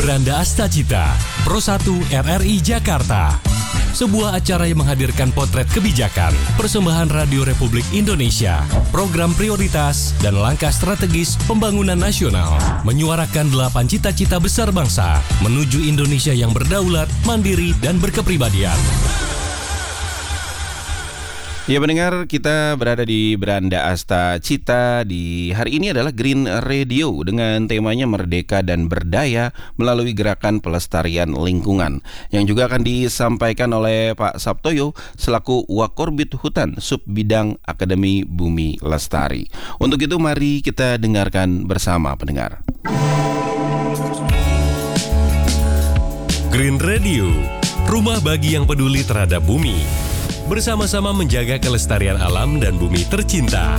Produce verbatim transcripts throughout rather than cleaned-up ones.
Beranda Astacita, Pro satu R R I Jakarta. Sebuah acara yang menghadirkan potret kebijakan, persembahan Radio Republik Indonesia, program prioritas, dan langkah strategis pembangunan nasional. Menyuarakan delapan cita-cita besar bangsa menuju Indonesia yang berdaulat, mandiri, dan berkepribadian. Ya pendengar, kita berada di Beranda Astacita. Di hari ini adalah Green Radio dengan temanya Merdeka dan Berdaya melalui Gerakan Pelestarian Lingkungan, yang juga akan disampaikan oleh Pak Saptoyo selaku Wakorbit Hutan Sub Bidang Akademi Bumi Lestari. Untuk itu mari kita dengarkan bersama pendengar. Green Radio, rumah bagi yang peduli terhadap bumi. Bersama-sama menjaga kelestarian alam dan bumi tercinta.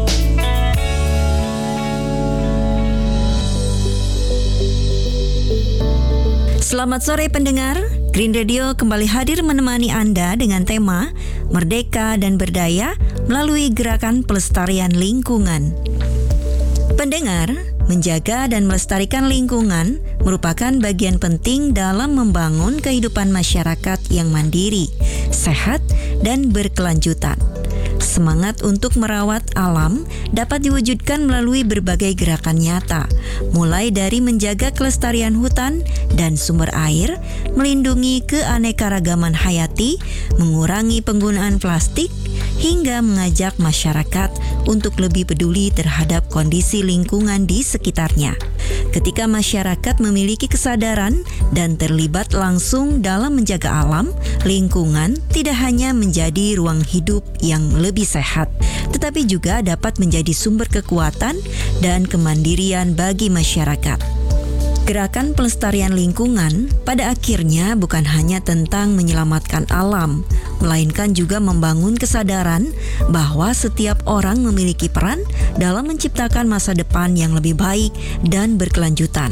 Selamat sore pendengar, Green Radio kembali hadir menemani Anda dengan tema Merdeka dan Berdaya melalui Gerakan Pelestarian Lingkungan. Pendengar, menjaga dan melestarikan lingkungan merupakan bagian penting dalam membangun kehidupan masyarakat yang mandiri, sehat, dan berkelanjutan. Semangat untuk merawat alam dapat diwujudkan melalui berbagai gerakan nyata, mulai dari menjaga kelestarian hutan dan sumber air, melindungi keanekaragaman hayati, mengurangi penggunaan plastik, hingga mengajak masyarakat untuk lebih peduli terhadap kondisi lingkungan di sekitarnya. Ketika masyarakat memiliki kesadaran dan terlibat langsung dalam menjaga alam, lingkungan tidak hanya menjadi ruang hidup yang lebih sehat, tetapi juga dapat menjadi sumber kekuatan dan kemandirian bagi masyarakat. Gerakan pelestarian lingkungan pada akhirnya bukan hanya tentang menyelamatkan alam, melainkan juga membangun kesadaran bahwa setiap orang memiliki peran dalam menciptakan masa depan yang lebih baik dan berkelanjutan.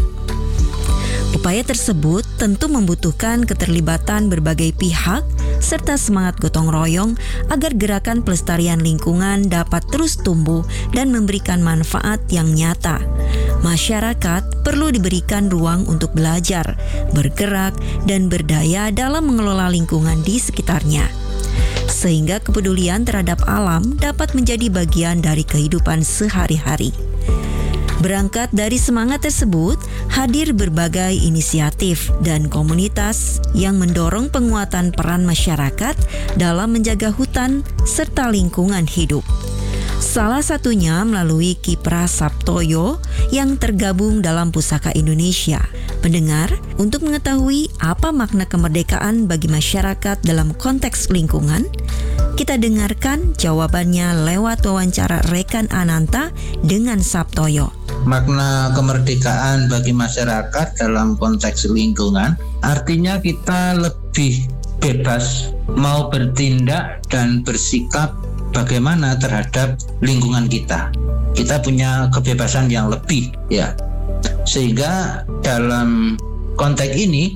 Upaya tersebut tentu membutuhkan keterlibatan berbagai pihak serta semangat gotong royong agar gerakan pelestarian lingkungan dapat terus tumbuh dan memberikan manfaat yang nyata. Masyarakat perlu diberikan ruang untuk belajar, bergerak, dan berdaya dalam mengelola lingkungan di sekitarnya, sehingga kepedulian terhadap alam dapat menjadi bagian dari kehidupan sehari-hari. Berangkat dari semangat tersebut, hadir berbagai inisiatif dan komunitas yang mendorong penguatan peran masyarakat dalam menjaga hutan serta lingkungan hidup. Salah satunya melalui Kipra Saptoyo yang tergabung dalam Pusaka Indonesia. Pendengar, untuk mengetahui apa makna kemerdekaan bagi masyarakat dalam konteks lingkungan, kita dengarkan jawabannya lewat wawancara rekan Ananta dengan Saptoyo. Makna kemerdekaan bagi masyarakat dalam konteks lingkungan artinya kita lebih bebas mau bertindak dan bersikap bagaimana terhadap lingkungan kita. Kita punya kebebasan yang lebih, ya. Sehingga dalam konteks ini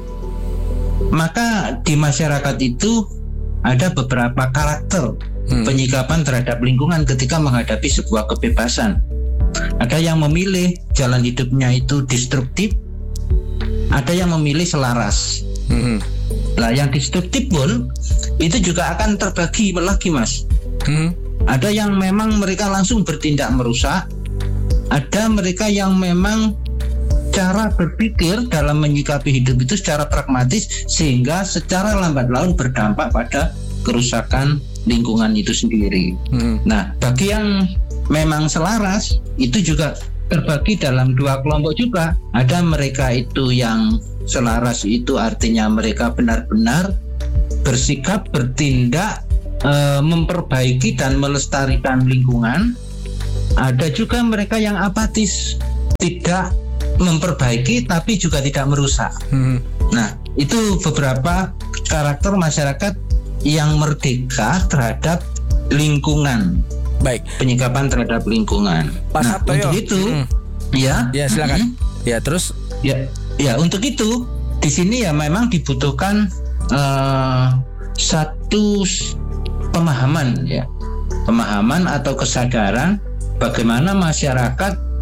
maka di masyarakat itu ada beberapa karakter hmm. penyikapan terhadap lingkungan ketika menghadapi sebuah kebebasan. Ada yang memilih jalan hidupnya itu destruktif, ada yang memilih selaras. Hmm. Nah, yang destruktif pun itu juga akan terbagi lagi, Mas. Hmm. Ada yang memang mereka langsung bertindak merusak, ada mereka yang memang cara berpikir dalam menyikapi hidup itu secara pragmatis sehingga secara lambat laun berdampak pada kerusakan lingkungan itu sendiri. Hmm. Nah, bagi yang memang selaras itu juga terbagi dalam dua kelompok juga. Ada mereka itu yang selaras itu artinya mereka benar-benar bersikap, bertindak, e, memperbaiki dan melestarikan lingkungan. Ada juga mereka yang apatis, tidak memperbaiki tapi juga tidak merusak. Hmm. Nah, itu beberapa karakter masyarakat yang merdeka terhadap lingkungan. Baik. Penyikapan terhadap lingkungan. Pak nah, Saptoyo. Untuk itu, hmm. ya. Ya, silakan. Hmm. Ya, terus. Ya, ya. Untuk itu, di sini ya memang dibutuhkan uh, satu pemahaman, ya, pemahaman atau kesadaran bagaimana masyarakat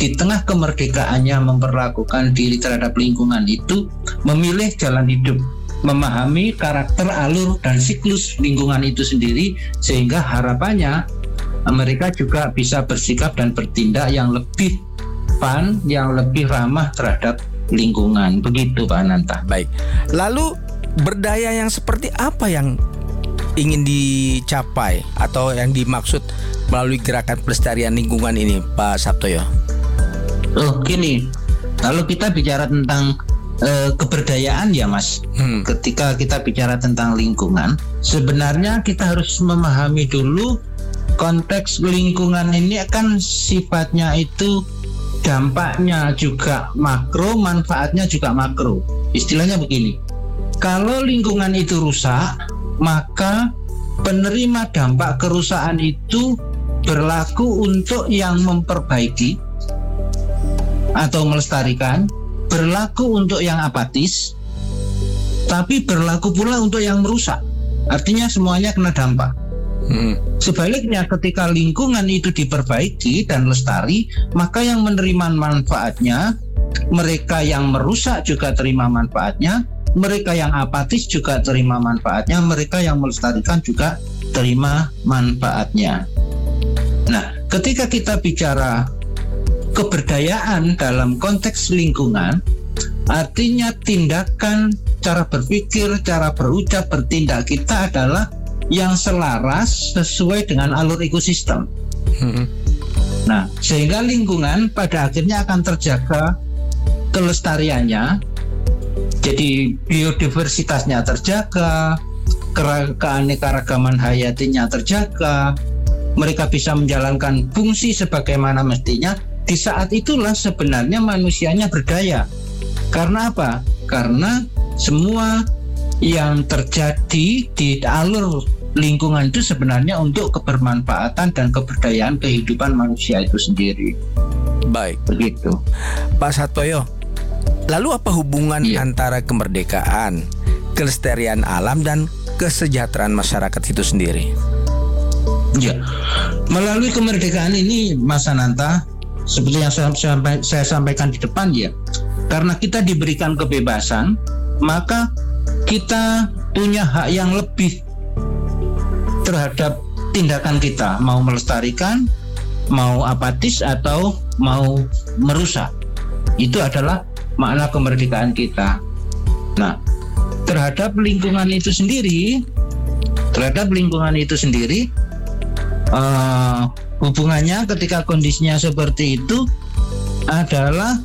di tengah kemerdekaannya memperlakukan diri terhadap lingkungan itu memilih jalan hidup, memahami karakter, alur, dan siklus lingkungan itu sendiri, sehingga harapannya mereka juga bisa bersikap dan bertindak yang lebih fun, yang lebih ramah terhadap lingkungan. Begitu Pak Ananta. Baik. Lalu berdaya yang seperti apa yang ingin dicapai atau yang dimaksud melalui gerakan pelestarian lingkungan ini, Pak Sabtoyo? Oh gini, kalau kita bicara tentang uh, keberdayaan ya Mas, hmm. ketika kita bicara tentang lingkungan, sebenarnya kita harus memahami dulu konteks lingkungan ini kan sifatnya itu dampaknya juga makro, manfaatnya juga makro. Istilahnya begini, kalau lingkungan itu rusak, maka penerima dampak kerusakan itu berlaku untuk yang memperbaiki atau melestarikan, berlaku untuk yang apatis, tapi berlaku pula untuk yang merusak. Artinya semuanya kena dampak. Hmm. Sebaliknya ketika lingkungan itu diperbaiki dan lestari, maka yang menerima manfaatnya, mereka yang merusak juga terima manfaatnya, mereka yang apatis juga terima manfaatnya, mereka yang melestarikan juga terima manfaatnya. Nah, ketika kita bicara keberdayaan dalam konteks lingkungan, artinya tindakan, cara berpikir, cara berucap, bertindak kita adalah yang selaras sesuai dengan alur ekosistem. Hmm. Nah, sehingga lingkungan pada akhirnya akan terjaga kelestariannya. Jadi biodiversitasnya terjaga, keanekaragaman hayatinya terjaga, mereka bisa menjalankan fungsi sebagaimana mestinya. Di saat itulah sebenarnya manusianya berdaya. Karena apa? Karena semua yang terjadi di alur lingkungan itu sebenarnya untuk kebermanfaatan dan keberdayaan kehidupan manusia itu sendiri. Baik. Begitu. Pak Sabtoyo, lalu apa hubungan ya. antara kemerdekaan, kelestarian alam, dan kesejahteraan masyarakat itu sendiri? Ya, melalui kemerdekaan ini, Mas Ananta, seperti yang saya, saya sampaikan di depan ya, karena kita diberikan kebebasan, maka kita punya hak yang lebih terhadap tindakan kita, mau melestarikan, mau apatis, atau mau merusak. Itu adalah makna kemerdekaan kita. Nah, terhadap lingkungan itu sendiri, terhadap lingkungan itu sendiri, uh, hubungannya ketika kondisinya seperti itu adalah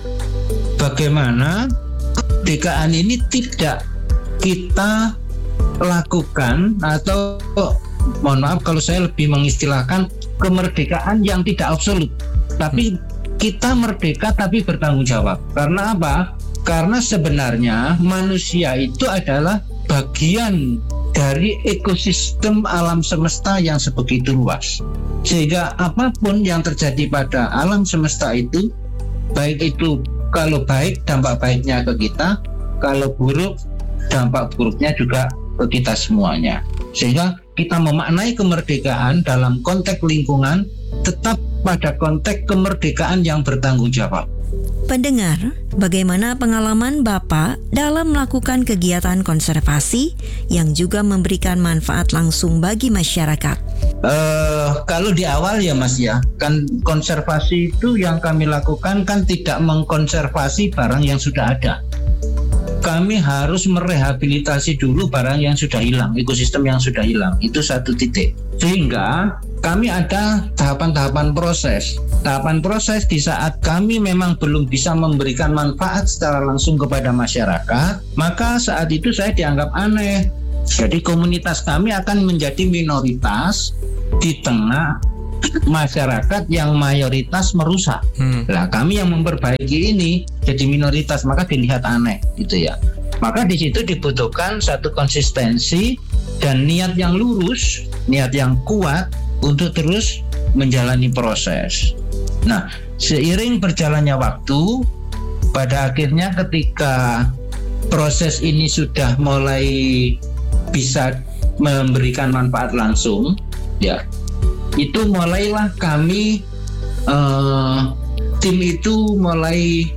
bagaimana kemerdekaan ini tidak kita lakukan, atau mohon maaf kalau saya lebih mengistilahkan kemerdekaan yang tidak absolut, tapi kita merdeka tapi bertanggung jawab. Karena apa? Karena sebenarnya manusia itu adalah bagian dari ekosistem alam semesta yang sebegitu luas, sehingga apapun yang terjadi pada alam semesta itu, baik itu kalau baik dampak baiknya ke kita, kalau buruk dampak buruknya juga ke kita semuanya. Sehingga kita memaknai kemerdekaan dalam konteks lingkungan tetap pada konteks kemerdekaan yang bertanggung jawab. Pendengar, bagaimana pengalaman Bapak dalam melakukan kegiatan konservasi yang juga memberikan manfaat langsung bagi masyarakat? Uh, kalau di awal ya Mas ya, kan konservasi itu yang kami lakukan kan tidak mengkonservasi barang yang sudah ada. Kami harus merehabilitasi dulu barang yang sudah hilang, ekosistem yang sudah hilang. Itu satu titik. Sehingga kami ada tahapan-tahapan proses. Tahapan proses di saat kami memang belum bisa memberikan manfaat secara langsung kepada masyarakat, maka saat itu saya dianggap aneh. Jadi komunitas kami akan menjadi minoritas di tengah masyarakat yang mayoritas merusak. Hmm. Nah, kami yang memperbaiki ini jadi minoritas, maka dilihat aneh, gitu ya. Maka di situ dibutuhkan satu konsistensi dan niat yang lurus, niat yang kuat untuk terus menjalani proses. Nah, seiring berjalannya waktu, pada akhirnya ketika proses ini sudah mulai bisa memberikan manfaat langsung, ya, itu mulailah kami uh, tim itu mulai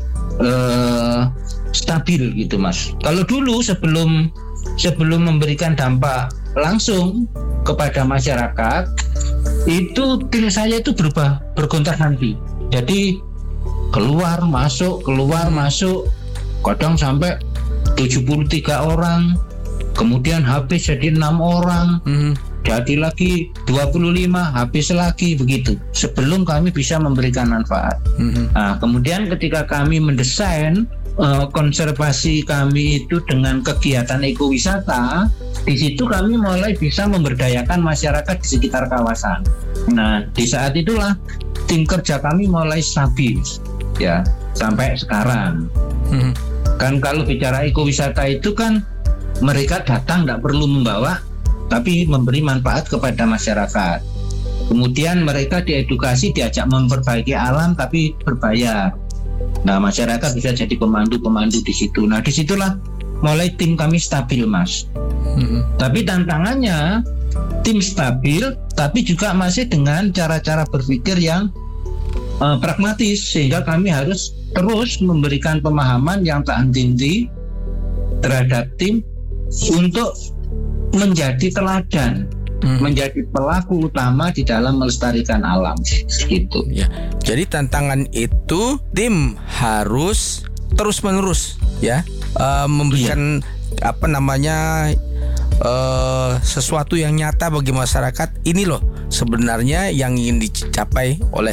uh, stabil gitu Mas. Kalau dulu sebelum sebelum memberikan dampak langsung kepada masyarakat, itu tim saya itu berubah bergonta-ganti. Jadi keluar masuk keluar masuk, kadang sampai tujuh puluh tiga orang, kemudian habis jadi enam orang. Mm-hmm. Jadi lagi dua puluh lima, habis lagi, begitu sebelum kami bisa memberikan manfaat. Mm-hmm. Nah, kemudian ketika kami mendesain uh, konservasi kami itu dengan kegiatan ekowisata, di situ kami mulai bisa memberdayakan masyarakat di sekitar kawasan. Nah, di saat itulah tim kerja kami mulai stabil ya sampai sekarang. Mm-hmm. Kan kalau bicara ekowisata itu kan mereka datang tidak perlu membawa, tapi memberi manfaat kepada masyarakat. Kemudian mereka diedukasi, diajak memperbaiki alam, tapi berbayar. Nah, masyarakat bisa jadi pemandu-pemandu di situ. Nah, disitulah mulai tim kami stabil, Mas. Mm-hmm. Tapi tantangannya tim stabil, tapi juga masih dengan cara-cara berpikir yang uh, pragmatis, sehingga kami harus terus memberikan pemahaman yang tak henti-henti terhadap tim untuk menjadi teladan, hmm. menjadi pelaku utama di dalam melestarikan alam, gitu. Ya. Jadi tantangan itu tim harus terus-menerus, ya, uh, memberikan ya. apa namanya uh, sesuatu yang nyata bagi masyarakat. Ini loh sebenarnya yang ingin dicapai oleh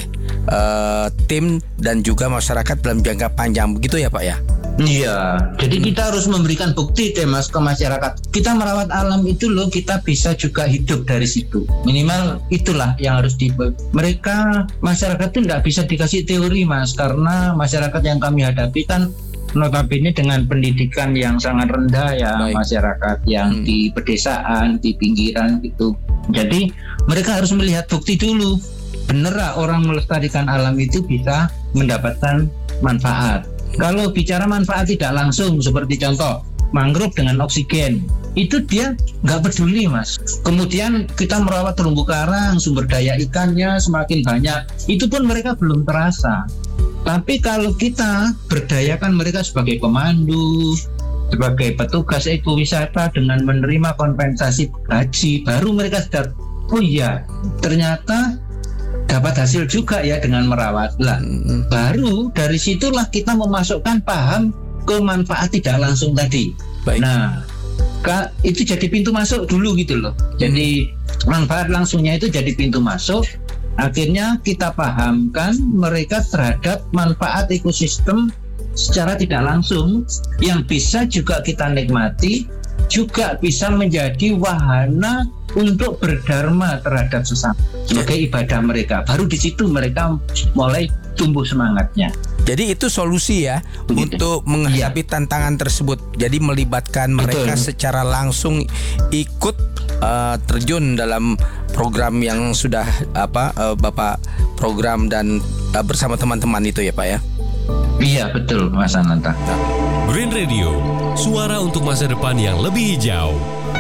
uh, tim dan juga masyarakat dalam jangka panjang, begitu ya Pak ya? Iya, jadi kita harus memberikan bukti deh Mas ke masyarakat. Kita merawat alam itu loh, kita bisa juga hidup dari situ. Minimal itulah yang harus di mereka masyarakat itu tidak bisa dikasih teori Mas, karena masyarakat yang kami hadapi kan notabene dengan pendidikan yang sangat rendah ya. Baik. Masyarakat yang hmm. di pedesaan, di pinggiran gitu. Jadi mereka harus melihat bukti dulu. Bener lah orang melestarikan alam itu bisa mendapatkan manfaat. Kalau bicara manfaat tidak langsung, seperti contoh mangrove dengan oksigen, itu dia nggak peduli Mas. Kemudian kita merawat terumbu karang, sumber daya ikannya semakin banyak, itu pun mereka belum terasa. Tapi kalau kita berdayakan mereka sebagai pemandu, sebagai petugas ekowisata dengan menerima kompensasi gaji, baru mereka sadar, oh iya ternyata dapat hasil juga ya dengan merawat. Lah, hmm. baru dari situlah kita memasukkan paham ke manfaat tidak langsung tadi. Baik. Nah, ka, itu jadi pintu masuk dulu gitu loh. Jadi hmm. manfaat langsungnya itu jadi pintu masuk. Akhirnya kita pahamkan mereka terhadap manfaat ekosistem secara tidak langsung yang bisa juga kita nikmati, juga bisa menjadi wahana untuk berdharma terhadap sesama sebagai ibadah mereka. Baru di situ mereka mulai tumbuh semangatnya. Jadi itu solusi ya begitu. Untuk menghadapi ya. tantangan tersebut. Jadi melibatkan mereka Betul. secara langsung ikut uh, terjun dalam program yang sudah apa uh, Bapak program dan uh, bersama teman-teman itu ya Pak ya. Iya betul Mas Ananta. Green Radio, suara untuk masa depan yang lebih hijau.